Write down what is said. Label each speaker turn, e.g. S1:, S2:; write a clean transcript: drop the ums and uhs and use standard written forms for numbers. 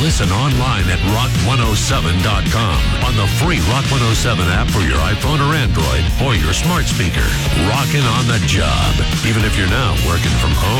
S1: Listen online at rock107.com, on the free Rock 107 app for your iPhone or Android, or your smart speaker. Rockin' on the job, even if you're now working from home.